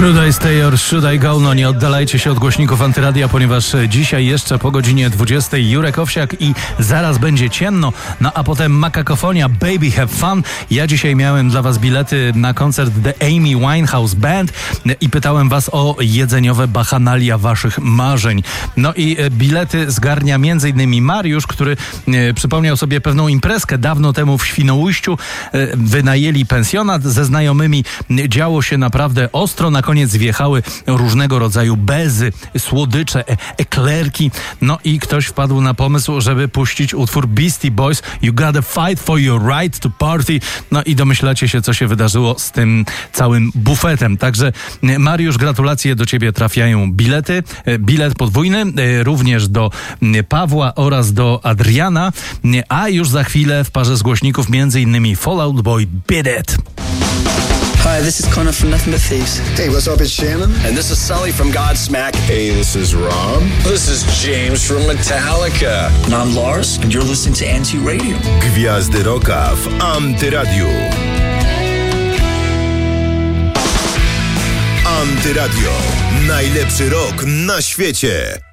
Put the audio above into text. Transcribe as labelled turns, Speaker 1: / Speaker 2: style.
Speaker 1: Should I stay or should I go? No nie oddalajcie się od głośników Antyradia, ponieważ dzisiaj jeszcze po godzinie 20 Jurek Owsiak i zaraz będzie ciemno. No a potem Makakofonia, Baby Have Fun. Ja dzisiaj miałem dla was bilety na koncert The Amy Winehouse Band i pytałem was o jedzeniowe bachanalia waszych marzeń. No i bilety zgarnia m.in. Mariusz, który przypomniał sobie pewną imprezkę dawno temu w Świnoujściu. Wynajęli pensjonat ze znajomymi. Działo się naprawdę ostro. Na koniec wjechały różnego rodzaju bezy, słodycze, eklerki. No i ktoś wpadł na pomysł, żeby puścić utwór Beastie Boys You Gotta Fight for Your Right to Party. No i domyślacie się, co się wydarzyło z tym całym bufetem. Także Mariusz, gratulacje, do ciebie trafiają bilety. Bilet podwójny również do Pawła oraz do Adriana. A już za chwilę w parze z głośników m.in. Fall Out Boy, Beat It.
Speaker 2: Hi, this is Connor from Nothing But Thieves.
Speaker 3: Hey, what's up? It's Shannon.
Speaker 4: And this is Sully from Godsmack.
Speaker 5: Hey, this is Rob.
Speaker 6: This is James from Metallica.
Speaker 2: And I'm Lars, and you're listening to Anti Radio.
Speaker 5: Gwiazdy Rocka w Antyradiu. Antyradio. Najlepszy rock na świecie.